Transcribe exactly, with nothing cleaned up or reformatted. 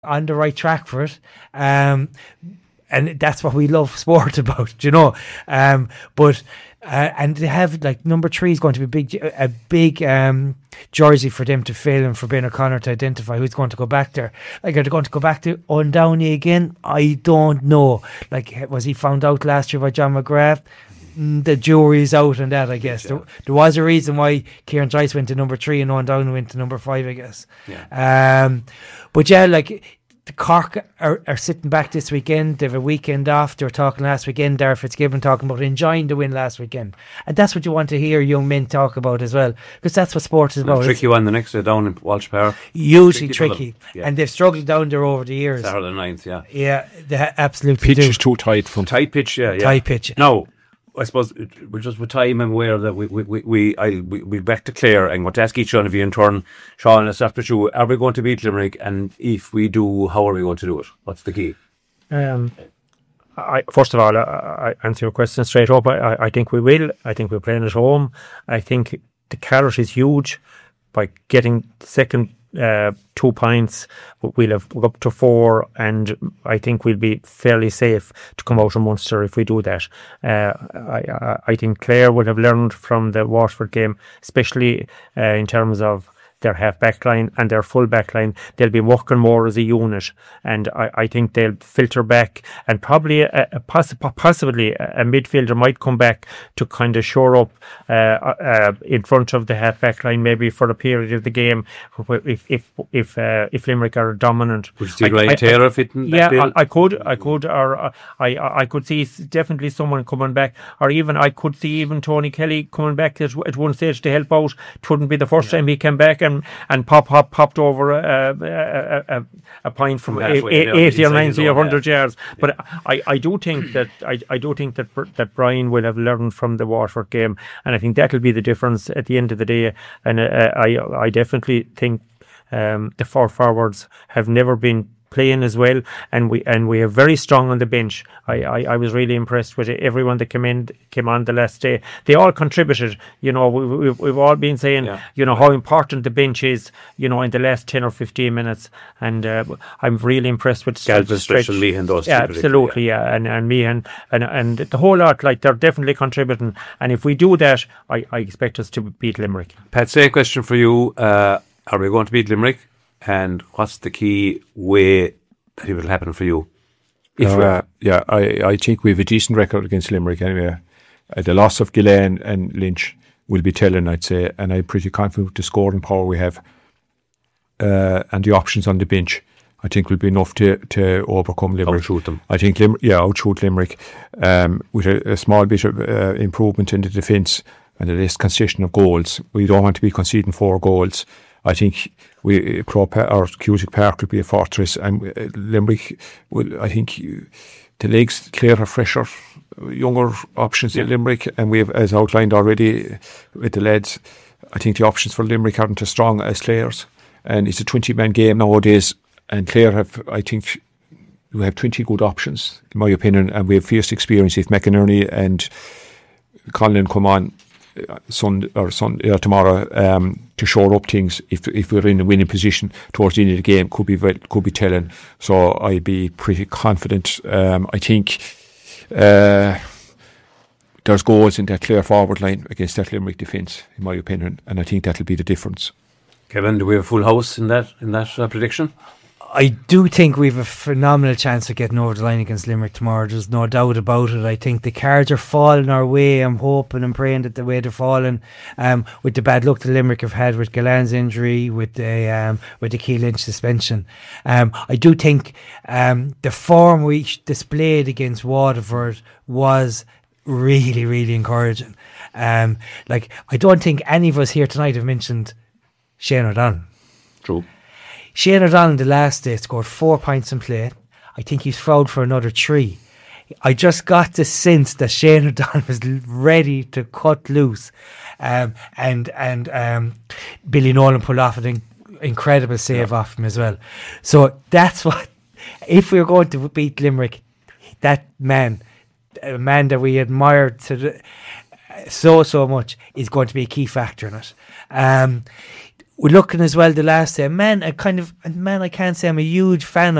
on the right track for it. Um, and that's what we love sport about, you know. Um, but uh, and they have like number three is going to be big, a big um, jersey for them to fill and for Ben O'Connor to identify who's going to go back there. Like, are they going to go back to Owen Downey again? I don't know. Like, was he found out last year by John McGrath? Mm, the jury's out on that, I guess. Yeah. There, there was a reason why Kieran Joyce went to number three and Owen Downey went to number five, I guess. Yeah. Um, but yeah, like, the Cork are, are sitting back this weekend. They have a weekend off. They were talking last weekend, Darragh Fitzgibbon talking about enjoying the win last weekend. And that's what you want to hear young men talk about as well, because that's what sport is about. A tricky one the next day down in Walsh Park. Usually tricky. tricky. Yeah. And they've struggled down there over the years. Saturday ninth, yeah. Yeah, they ha- absolutely pitch do. is too tight. From tight pitch, yeah. yeah. Tight pitch. No. I suppose we're just with time and aware that we we we we I we we back to Clare and want to ask each one of you in turn, Sean, let's after you, are we going to beat Limerick, and if we do, how are we going to do it? What's the key? Um, I first of all, I, I answer your question straight up. I, I think we will. I think we're playing at home. I think the carrot is huge by getting the second. Uh, two points, we'll have up to four, and I think we'll be fairly safe to come out of Munster if we do that. Uh, I, I think Clare would have learned from the Waterford game, especially uh, in terms of their half back line and their full back line. They'll be working more as a unit, and I, I think they'll filter back, and probably a, a poss- possibly a midfielder might come back to kind of shore up uh, uh, in front of the half back line, maybe for a period of the game if if if uh, if Limerick are dominant. Would you see Ryan Taylor fitting? Yeah, I, I could, I could, or uh, I I could see definitely someone coming back, or even I could see even Tony Kelly coming back at, at one stage to help out. It wouldn't be the first yeah. time he came back, and and pop pop popped over a a, a, a point from, from eighty, eighty or ninety or hundred yeah. yards. Yeah. But I, I do think that I, I do think that that Brian will have learned from the Waterford game, and I think that'll be the difference at the end of the day. And uh, I I definitely think um, the four forwards have never been playing as well, and we and we are very strong on the bench. I, I, I was really impressed with everyone that came in came on the last day. They all contributed. You know, we, we've we've all been saying, yeah. you know, how important the bench is. You know, in the last ten or fifteen minutes, and uh, I'm really impressed with Galvin, Stretch, Meehan, those. Yeah, absolutely, yeah, yeah. and and Meehan and and the whole lot. Like, they're definitely contributing, and if we do that, I, I expect us to beat Limerick. Pat, say a question for you. Uh, are we going to beat Limerick? And what's the key way that it will happen for you? If uh, yeah, I, I think we have a decent record against Limerick anyway. Uh, the loss of Gillane and Lynch will be telling, I'd say, and I'm pretty confident with the scoring power we have uh, and the options on the bench. I think will be enough to, to overcome Limerick. Outshoot them. I think, Lim- yeah, outshoot Limerick um, with a, a small bit of uh, improvement in the defence and a less concession of goals. We don't want to be conceding four goals. I think we Crow Park or Cusack Park will be a fortress, and uh, Limerick will. I think uh, the legs clearer, fresher, younger options yeah. in Limerick, and we have, as outlined already with the lads, I think the options for Limerick aren't as strong as Clare's, and it's a twenty-man game nowadays. And Clare have, I think, we have twenty good options, in my opinion, and we have fierce experience. If McInerney and Conlon come on Sunday or Sunday or tomorrow um, to shore up things, if if we're in a winning position towards the end of the game, could be could be telling. So I'd be pretty confident. Um, I think uh, there's goals in that Clare forward line against that Limerick defence, in my opinion, and I think that'll be the difference. Kevin, do we have a full house in that in that uh, prediction? I do think we have a phenomenal chance of getting over the line against Limerick tomorrow. There's no doubt about it. I think the cards are falling our way. I'm hoping and praying that the way they're falling, um, with the bad luck the Limerick have had with Galan's injury, with the um, with the Key Lynch suspension. Um, I do think um, the form we displayed against Waterford was really, really encouraging. Um, like, I don't think any of us here tonight have mentioned Shane O'Donnell. True. Shane O'Donnell the last day scored four points in play. I think he's fouled for another three. I just got the sense that Shane O'Donnell was ready to cut loose, um, and and um, Billy Nolan pulled off an incredible save yeah. off him as well. So that's what, if we we're going to beat Limerick, that man, a man that we admired to the, so so much, is going to be a key factor in it. Um, we're looking as well the last day. Man, I kind of man, I can't say I'm a huge fan